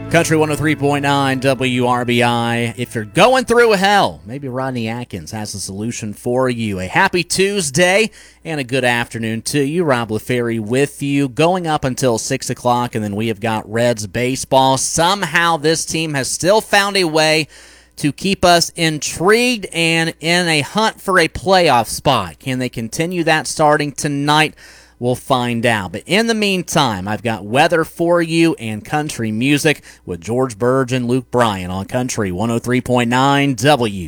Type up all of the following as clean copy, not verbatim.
Country 103.9 WRBI. If you're going through hell, maybe Rodney Atkins has a solution for you. A happy Tuesday and a good afternoon to you. Rob LaFerry with you, going up until 6 o'clock, and then we have got Reds baseball. Somehow this team has still found a way to keep us intrigued and in a hunt for a playoff spot. Can they continue that starting tonight? We'll find out. But in the meantime, I've got weather for you and country music with George Burge and Luke Bryan on Country 103.9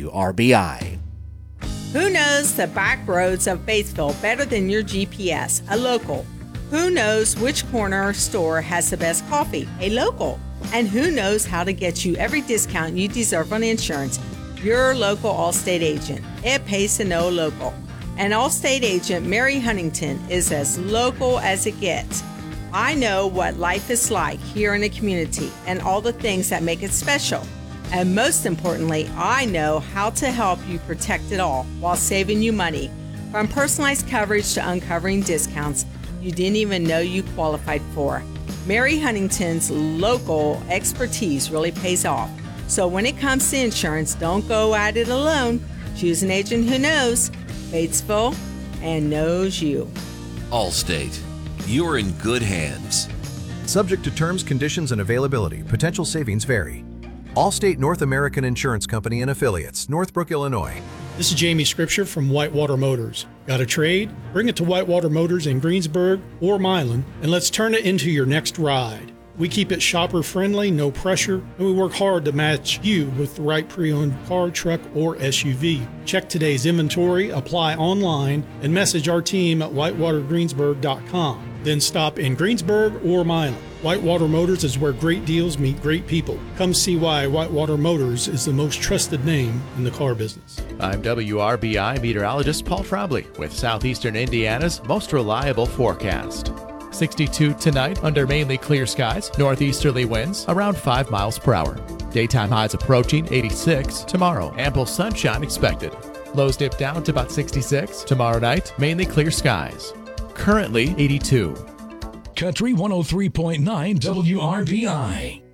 WRBI. Who knows the back roads of Batesville better than your GPS? A local. Who knows which corner store has the best coffee? A local. And who knows how to get you every discount you deserve on insurance? Your local Allstate agent. It pays to know local. And Allstate agent Mary Huntington is as local as it gets. I know what life is like here in the community and all the things that make it special. And most importantly, I know how to help you protect it all while saving you money. From personalized coverage to uncovering discounts you didn't even know you qualified for. Mary Huntington's local expertise really pays off. So when it comes to insurance, don't go at it alone. Choose an agent who knows Batesville and knows you. Allstate. You're in good hands. Subject to terms, conditions, and availability. Potential savings vary. Allstate North American Insurance Company and Affiliates, Northbrook, Illinois. This is Jamie Scripture from Whitewater Motors. Got a trade? Bring it to Whitewater Motors in Greensburg or Milan, and let's turn it into your next ride. We keep it shopper-friendly, no pressure, and we work hard to match you with the right pre-owned car, truck, or SUV. Check today's inventory, apply online, and message our team at whitewatergreensburg.com. Then stop in Greensburg or Milan. Whitewater Motors is where great deals meet great people. Come see why Whitewater Motors is the most trusted name in the car business. I'm WRBI meteorologist Paul Trombley with Southeastern Indiana's most reliable forecast. 62 tonight under mainly clear skies, northeasterly winds around 5 miles per hour. Daytime highs approaching 86 tomorrow. Ample sunshine expected. Lows dip down to about 66. Tomorrow night, mainly clear skies. Currently 82. Country 103.9 WRBI.